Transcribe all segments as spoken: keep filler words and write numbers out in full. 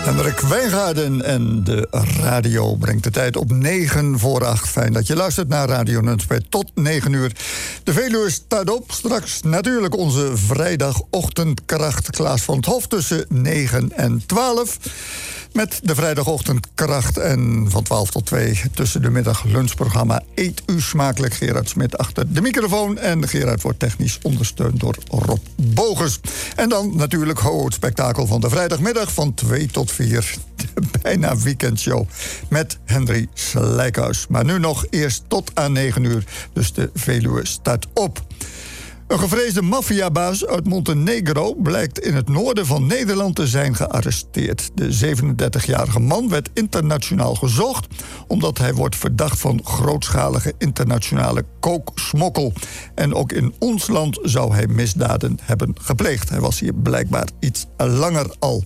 Hendrik Wijngaarden en de radio brengt de tijd op negen voor acht. Fijn dat je luistert naar Radio Nunspeet tot negen uur. De Veluwe staat op. Straks natuurlijk onze vrijdagochtendkracht. Klaas van 't Hof tussen negen en twaalf. Met de vrijdagochtendkracht en van twaalf tot twee tussen de middag lunchprogramma Eet u smakelijk. Gerard Smit achter de microfoon. En Gerard wordt technisch ondersteund door Rob Bogers. En dan natuurlijk ho, het spektakel van de vrijdagmiddag van twee tot vier. De bijna weekendshow met Henry Slijkhuis. Maar nu nog eerst tot aan negen uur. Dus de Veluwe staat op. Een gevreesde maffiabaas uit Montenegro blijkt in het noorden van Nederland te zijn gearresteerd. De zevenendertigjarige man werd internationaal gezocht omdat hij wordt verdacht van grootschalige internationale kooksmokkel. En ook in ons land zou hij misdaden hebben gepleegd. Hij was hier blijkbaar iets langer al.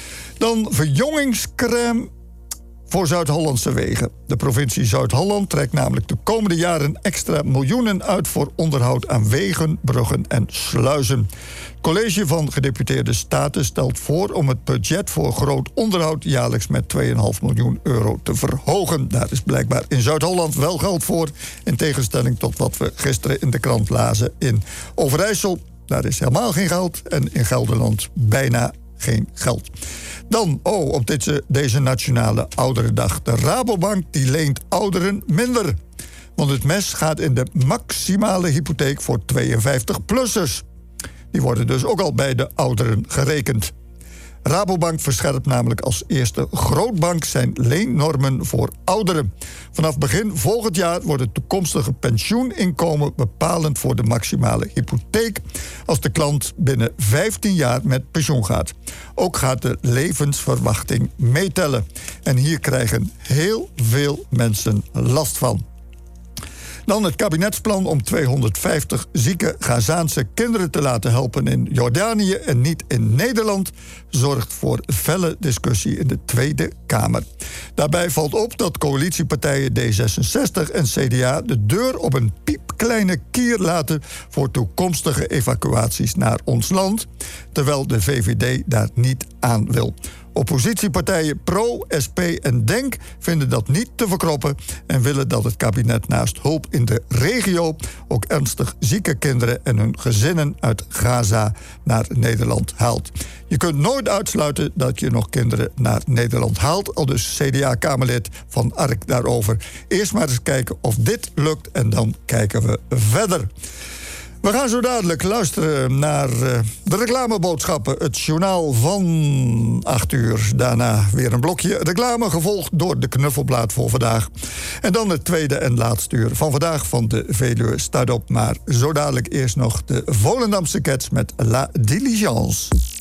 Dan verjongingscrème voor Zuid-Hollandse wegen. De provincie Zuid-Holland trekt namelijk de komende jaren extra miljoenen uit voor onderhoud aan wegen, bruggen en sluizen. Het college van gedeputeerde staten stelt voor om het budget voor groot onderhoud jaarlijks met twee komma vijf miljoen euro te verhogen. Daar is blijkbaar in Zuid-Holland wel geld voor, in tegenstelling tot wat we gisteren in de krant lazen in Overijssel. Daar is helemaal geen geld en in Gelderland bijna geen geld. Dan, oh, op deze, deze Nationale Ouderendag. De Rabobank die leent ouderen minder. Want het mes gaat in de maximale hypotheek voor tweeënvijftig-plussers. Die worden dus ook al bij de ouderen gerekend. Rabobank verscherpt namelijk als eerste grootbank zijn leennormen voor ouderen. Vanaf begin volgend jaar wordt het toekomstige pensioeninkomen bepalend voor de maximale hypotheek als de klant binnen vijftien jaar met pensioen gaat. Ook gaat de levensverwachting meetellen. En hier krijgen heel veel mensen last van. Dan het kabinetsplan om tweehonderdvijftig zieke Gazaanse kinderen te laten helpen in Jordanië en niet in Nederland zorgt voor felle discussie in de Tweede Kamer. Daarbij valt op dat coalitiepartijen D zesenzestig en C D A de deur op een piepkleine kier laten voor toekomstige evacuaties naar ons land, terwijl de V V D daar niet aan wil. Oppositiepartijen Pro, S P en Denk vinden dat niet te verkroppen en willen dat het kabinet naast hulp in de regio ook ernstig zieke kinderen en hun gezinnen uit Gaza naar Nederland haalt. Je kunt nooit uitsluiten dat je nog kinderen naar Nederland haalt, aldus C D A-Kamerlid Van Ark daarover. Eerst maar eens kijken of dit lukt en dan kijken we verder. We gaan zo dadelijk luisteren naar uh, de reclameboodschappen. Het journaal van acht uur. Daarna weer een blokje reclame, gevolgd door de knuffelplaat voor vandaag. En dan het tweede en laatste uur van vandaag van de Veluwe staat op. Maar zo dadelijk eerst nog de Volendamse Cats met La Diligence.